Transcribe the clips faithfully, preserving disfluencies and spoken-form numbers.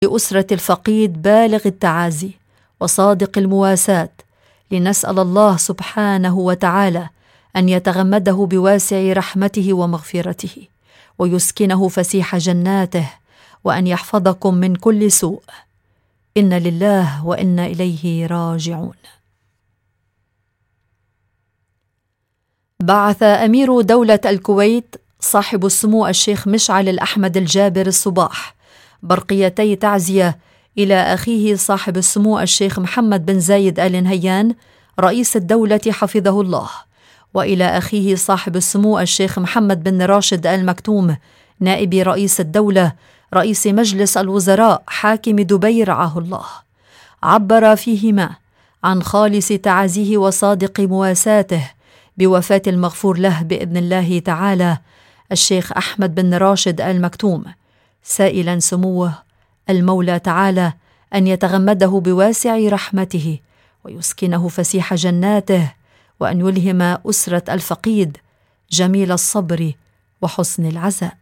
لأسرة الفقيد بالغ التعازي وصادق المواساة، لنسأل الله سبحانه وتعالى أن يتغمده بواسع رحمته ومغفرته، ويسكنه فسيح جناته، وأن يحفظكم من كل سوء. إن لله وإنا إليه راجعون. بعث أمير دولة الكويت صاحب السمو الشيخ مشعل الأحمد الجابر الصباح برقيتي تعزية إلى أخيه صاحب السمو الشيخ محمد بن زايد آل نهيان رئيس الدولة حفظه الله، وإلى أخيه صاحب السمو الشيخ محمد بن راشد آل مكتوم نائب رئيس الدولة رئيس مجلس الوزراء حاكم دبي رعاه الله. عبر فيهما عن خالص تعازيه وصادق مواساته بوفاة المغفور له بإذن الله تعالى الشيخ أحمد بن راشد آل مكتوم، سائلا سموه المولى تعالى أن يتغمده بواسع رحمته ويسكنه فسيح جناته، وأن يلهم أسرة الفقيد جميل الصبر وحسن العزاء.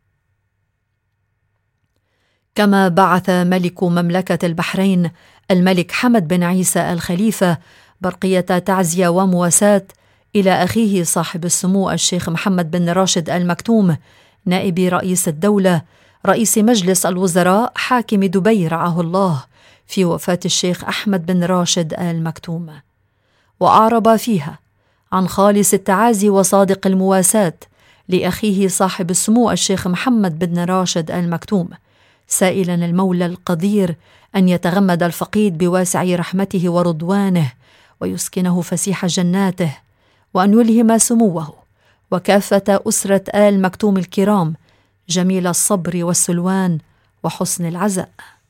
كما بعث ملك مملكة البحرين الملك حمد بن عيسى الخليفة برقية تعزية ومواساة إلى أخيه صاحب السمو الشيخ محمد بن راشد آل مكتوم نائب رئيس الدولة رئيس مجلس الوزراء حاكم دبي رعاه الله في وفاة الشيخ أحمد بن راشد آل مكتوم. وأعرب فيها عن خالص التعازي وصادق المواساة لأخيه صاحب السمو الشيخ محمد بن راشد آل مكتوم، سائلا المولى القدير أن يتغمد الفقيد بواسع رحمته ورضوانه ويسكنه فسيح جناته، وأن يلهم سموه وكافة أسرة آل مكتوم الكرام جميل الصبر والسلوان وحسن العزاء.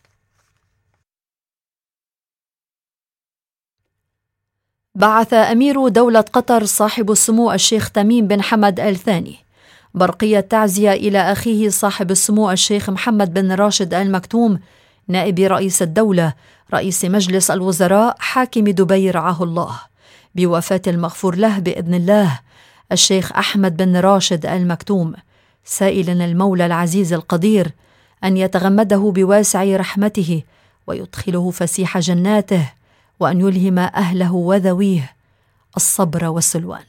بعث أمير دولة قطر صاحب السمو الشيخ تميم بن حمد آل ثاني برقية تعزية إلى أخيه صاحب السمو الشيخ محمد بن راشد آل مكتوم نائب رئيس الدولة رئيس مجلس الوزراء حاكم دبي رعاه الله بوفاة المغفور له بإذن الله الشيخ أحمد بن راشد آل مكتوم، سائلا المولى العزيز القدير أن يتغمده بواسع رحمته ويدخله فسيح جناته، وأن يلهم أهله وذويه الصبر والسلوان.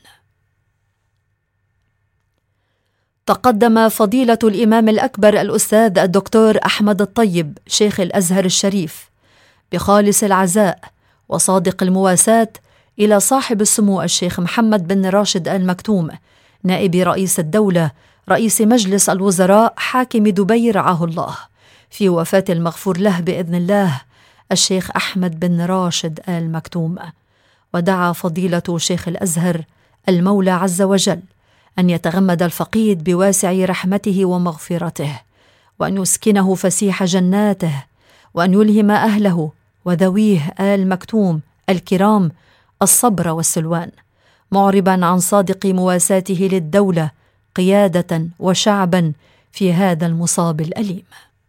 تقدم فضيلة الإمام الأكبر الأستاذ الدكتور أحمد الطيب شيخ الأزهر الشريف بخالص العزاء وصادق المواساة إلى صاحب السمو الشيخ محمد بن راشد آل مكتوم نائب رئيس الدولة رئيس مجلس الوزراء حاكم دبي رعاه الله في وفاة المغفور له بإذن الله الشيخ أحمد بن راشد آل مكتوم. ودعا فضيلة شيخ الأزهر المولى عز وجل أن يتغمد الفقيد بواسع رحمته ومغفرته، وأن يسكنه فسيح جناته، وأن يلهم أهله وذويه آل مكتوم الكرام الصبر والسلوان، معربا عن صادق مواساته للدولة قيادة وشعبا في هذا المصاب الأليم.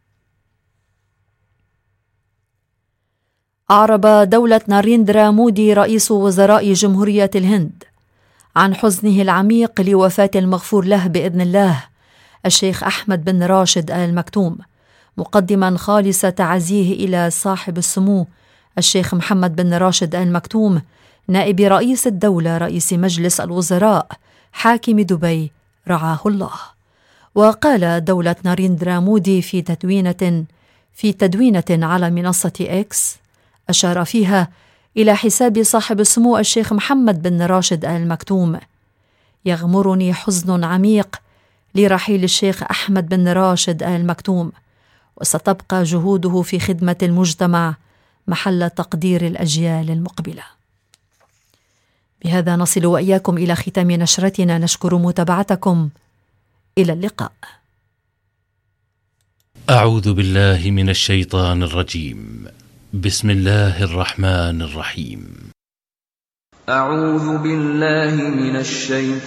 أعرب دولة ناريندرا مودي رئيس وزراء جمهورية الهند عن حزنه العميق لوفاة المغفور له بإذن الله الشيخ أحمد بن راشد آل مكتوم، مقدما خالص تعزيه إلى صاحب السمو الشيخ محمد بن راشد آل مكتوم نائب رئيس الدولة رئيس مجلس الوزراء حاكم دبي رعاه الله. وقال دولة ناريندرا مودي في تدوينة في تدوينة على منصة إكس أشار فيها إلى حساب صاحب السمو الشيخ محمد بن راشد آل مكتوم: يغمرني حزن عميق لرحيل الشيخ أحمد بن راشد آل مكتوم، وستبقى جهوده في خدمة المجتمع محل تقدير الأجيال المقبلة. بهذا نصل وإياكم إلى ختام نشرتنا، نشكر متابعتكم، إلى اللقاء. أعوذ بالله من الشيطان الرجيم، بسم الله الرحمن الرحيم. أعوذ بالله من الشيطان